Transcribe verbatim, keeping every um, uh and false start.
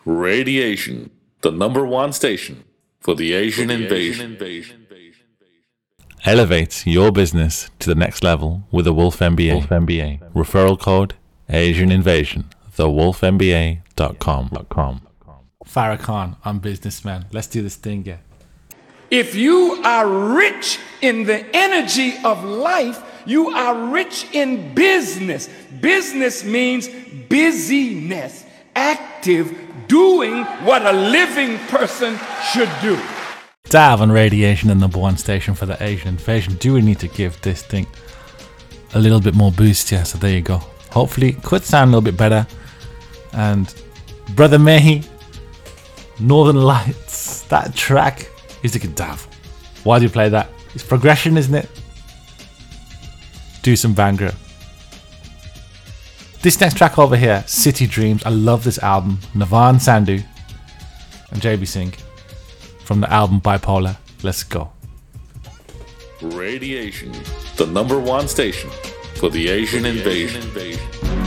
Radiation, the number one station for the Asian invasion. Elevate your business to the next level with the Wolf M B A. Wolf M B A. Referral code Asian Invasion. the wolf m b a dot com. Farrakhan, I'm businessman. Let's do this thing, yeah. If you are rich in the energy of life, you are rich in business. Business means busyness, active, doing what a living person should do. Dav on Radiation, the number one station for the Asian Invasion. Do we need to give this thing a little bit more boost? Yeah, so there you go. Hopefully it could sound a little bit better. And Brother May, Northern Lights, that track is like a Dav. Why do you play that? It's progression, isn't it? Do some Bhangra. This next track over here, City Dreams. I love this album. Navan Sandhu and J B Singh from the album Bipolar. Let's go. Radiation, the number one station for the Asian invasion.